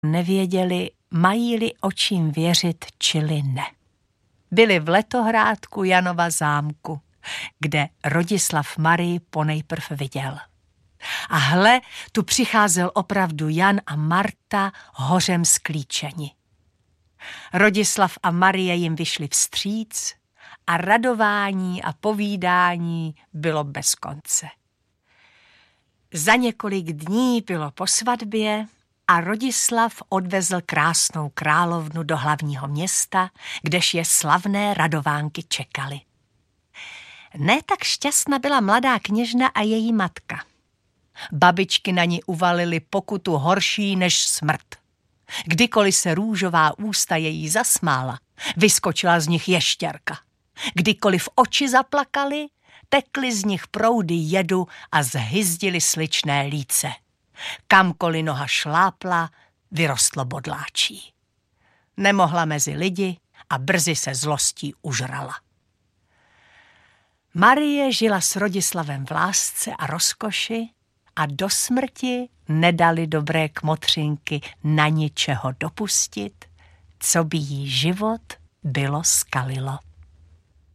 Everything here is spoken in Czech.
nevěděli, mají-li očím věřit, čili ne. Byli v letohrádku Janova zámku, kde Rodislav Marii ponejprv viděl. A hle, tu přicházel opravdu Jan a Marta hořem sklíčeni. Rodislav a Marie jim vyšli vstříc a radování a povídání bylo bez konce. Za několik dní bylo po svatbě a Rodislav odvezl krásnou královnu do hlavního města, kdež je slavné radovánky čekaly. Ne tak šťastná byla mladá kněžna a její matka. Babičky na ní uvalily pokutu horší než smrt. Kdykoliv se růžová ústa její zasmála, vyskočila z nich ještěrka. Kdykoliv oči zaplakaly, tekly z nich proudy jedu a zhyzdily sličné líce. Kamkoliv noha šlápla, vyrostlo bodláčí. Nemohla mezi lidi a brzy se zlostí užrala. Marie žila s Rodislavem v lásce a rozkoši a do smrti nedali dobré kmotřinky na ničeho dopustit, co by jí život bylo skalilo.